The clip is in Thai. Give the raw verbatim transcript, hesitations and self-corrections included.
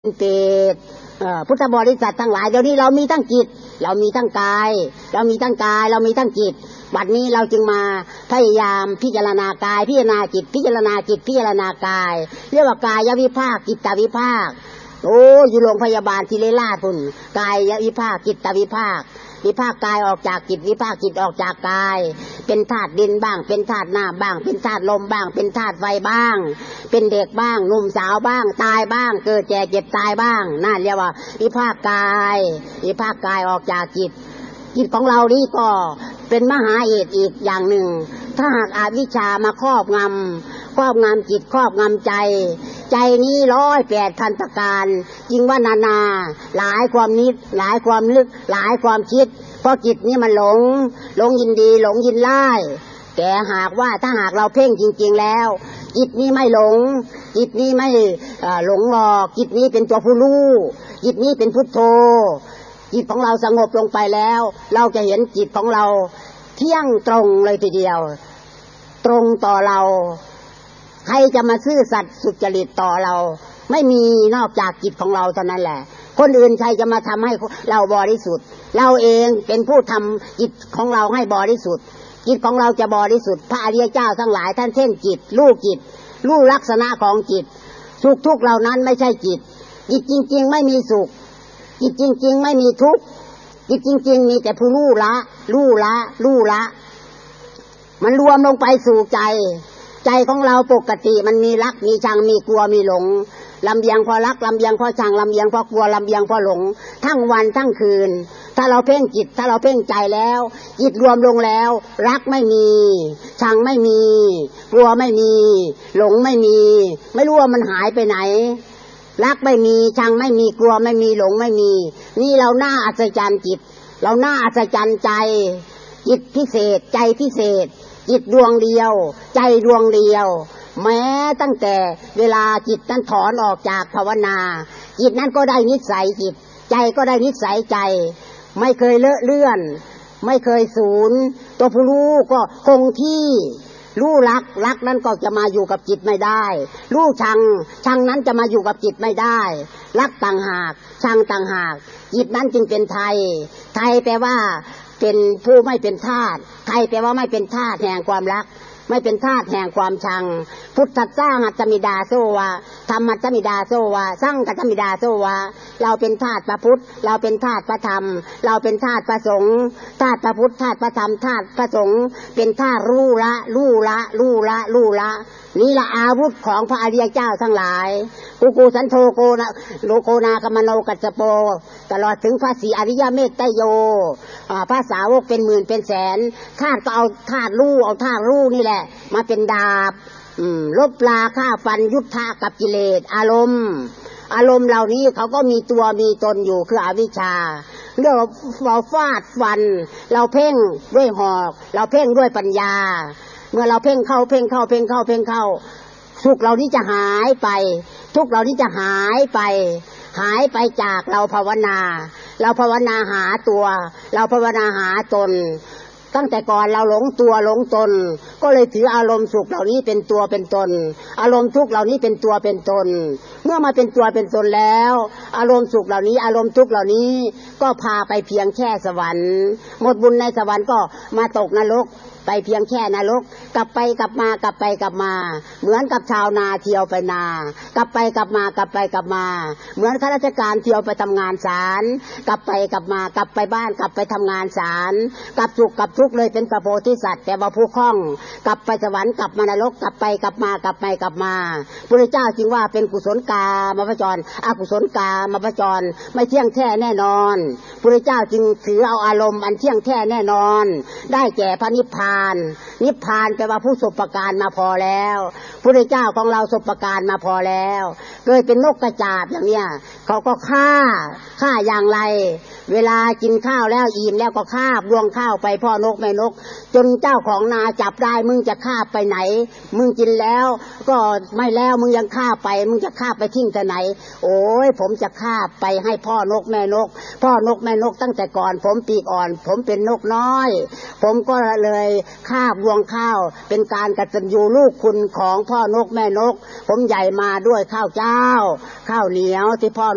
เกตพุทธบริษัททั้งหลายเดี๋ยวนี้เรามีทั้งจิตเรามีทั้งกายเรามีทั้งกายเรามีทั้งจิตบัดนี้เราจึงมาพยายามพิจารณากายพิจารณาจิตพิจารณาจิตพิจารณากายเรียกว่ากายวิภาคจิตวิภาคโอ้อยู่โรงพยาบาลศิริราชพุ่นกายวิภาคจิตวิภาควิภาคกายออกจากจิตวิภาคจิตออกจากกายเป็นธาตุดินบ้างเป็นธาตุน้ำบ้างเป็นธาตุลมบ้างเป็นธาตุไฟบ้างเป็นเด็กบ้างหนุ่มสาวบ้างตายบ้างเกิดแก่เจ็บตายบ้างนั่นเรียกว่าวิภาคกายวิภาคกายออกจากจิตจิตของเรานี่ก็เป็นมหาเหตุอีกอย่างหนึ่งถ้าหากอวิชชามาครอบงำครอบงำจิตครอบงำใจใจนี้ร้อยแปดพันประการจริงว่านานาหลายความนิดหลายความนึกหลายความคิดเพราะจิตนี่มันหลงหลงยินดีหลงยินไล่แต่หากว่าถ้าหากเราเพ่งจริงๆแล้วจิตนี้ไม่หลงจิตนี้ไม่หลงหลอกจิตนี้เป็นตัวผู้รู้จิตนี้เป็นพุทโธจิตของเราสงบลงไปแล้วเราจะเห็นจิตของเราเที่ยงตรงเลยทีเดียวตรงต่อเราใครจะมาซื่อสัตย์สุจริตต่อเราไม่มีนอกจากจิตของเราเท่านั้นแหละคนอื่นใครจะมาทำให้เราบริสุทธิ์เราเองเป็นผู้ทำจิตของเราให้บริสุทธิ์จิตของเราจะบริสุทธิ์พระอริยเจ้าทั้งหลายท่านเช่นจิตรู้จิตรู้ลักษณะของจิตสุขทุกข์เหล่านั้นไม่ใช่จิตจิตจริงๆไม่มีสุขจิตจริงๆไม่มีทุกข์จิตจริงๆมีแต่ผู้รู้ละรู้ละรู้ละมันรวมลงไปสู่ใจใจของเราปกติมันมีรักมีชังมีกลัวมีหลงลำเอียงพอรักลำเอียงพอชังลำเอียงพอกลัวลำเอียงพอหลงทั้งวันทั้งคืนถ้าเราเพ่งจิตถ้าเราเพ่งใจแล้วจิตรวมลงแล้วรักไม่มีชังไม่มีกลัวไม่มีหลงไม่มีไม่รู้ว่ามันหายไปไหนรักไม่มีชังไม่มีกลัวไม่มีหลงไม่มีนี่เราหน้าอัศจรรย์จิตเราหน้าอัศจรรย์ใจจิตพิเศษใจพิเศษจิตดวงเดียวใจดวงเดียวแม้ตั้งแต่เวลาจิตนั้นถอนออกจากภาวนาจิตนั้นก็ได้นิสัยจิตใจก็ได้นิสัยใจไม่เคยเลอะเลื่อนไม่เคยสูญตัวผู้รู้ก็คงที่รู้รักรักนั้นก็จะมาอยู่กับจิตไม่ได้รู้ชังชังนั้นจะมาอยู่กับจิตไม่ได้รักต่างหากชังต่างหากจิตนั้นจึงเป็นไทยไทยแปลว่าเป็นผู้ไม่เป็นทาสไทยแปลว่าไม่เป็นทาสแห่งความรักไม่เป็นทาสแห่งความชังพุทธัสสะหัตถมิดาโซวาธรรมัตถมิดาโซวาสังฆัตถมิดาโซวาเราเป็นทาสพระพุทธเราเป็นทาสพระธรรมเราเป็นทาสพระสงฆ์ทาสพระพุทธทาสพระธรรมทาสพระสงฆ์เป็นทาสรู้ละรู้ละรู้ละรู้ละนี่ละอาวุธของพระอริยเจ้าทั้งหลายกุกุสันโธโกนะโลโกนาคมโนกัจจโปตลอดถึงพระศรีอริยเมตไตรโยพระสาวกเป็นหมื่นเป็นแสนธาตุก็เอาธาตุรู้เอาธาตุรู้นี่แหละมาเป็นดาบลบปลาฆ่าฟันยุทธะกับกิเลสอารมณ์อารมณ์เหล่านี้เขาก็มีตัวมีตนอยู่คืออวิชชาเรื่องเราฟาดฟันเราเพ่งด้วยหอกเราเพ่งด้วยปัญญาเมื่อเราเพ่งเข้าเพ่งเข้าเพ่งเข้าเพ่งเข้าทุกเหล่านี้จะหายไปทุกเหล่านี้จะหายไปหายไปจากเราภาวนาเราภาวนาหาตัวเราภาวนาหาตนตั้งแต่ก่อนเราหลงตัวหลงตนก็เลยถืออารมณ์สุขเหล่านี้เป็นตัวเป็นตนอารมณ์ทุกข์เหล่านี้เป็นตัวเป็นตนเมื่อมาเป็นตัวเป็นตนแล้วอารมณ์สุขเหล่านี้อารมณ์ทุกข์เหล่านี้ก็พาไปเพียงแค่สวรรค์หมดบุญในสวรรค์ก็มาตกนรกไปเพียงแค่นรกกลับไปกลับมากลับไปกลับมาเหมือนกับชาวนาเที่ยวไปนากลับไปกลับมากลับไปกลับมาเหมือนข้าราชการเที่ยวไปทำงานศาลกลับไปกลับมากลับไปบ้านกลับไปทำงานศาลกลับสุขกลับทุกข์เลยเป็นพระโพธิสัตว์แต่ว่าผู้คล่องกลับไปสวรรค์กลับมานรกกลับไปกลับมากลับไปกลับมาพระเจ้าจึงว่าเป็นกุศลกามพจรอกุศลกามพจรไม่เที่ยงแท้แน่นอนพระเจ้าจึงถือเอาอารมณ์อันเที่ยงแท้แน่นอนได้แก่พระนิพพานนิพพานแปลว่าผู้สบประการมาพอแล้วพระเจ้าของเราสบประการมาพอแล้วเคยเป็นนกกระจาบอย่างเนี้ยเขาก็ฆ่าฆ่าอย่างไรเวลากินข้าวแล้วอิ่มแล้วก็คาบดวงข้าวไปพ่อนกแม่นกจนเจ้าของนาจับได้มึงจะคาบไปไหนมึงกินแล้วก็ไม่แล้วมึงยังคาบไปมึงจะคาบไปทิ้งที่ไหนโอ้ยผมจะคาบไปให้พ่อนกแม่นกพ่อนกแม่นกตั้งแต่ก่อนผมปีกอ่อนผมเป็นนกน้อยผมก็เลยคาบดวงข้าวเป็นการกตัญญูลูกคุณของพ่อนกแม่นกผมใหญ่มาด้วยข้าวเจ้าข้าวเหนียวที่พ่อ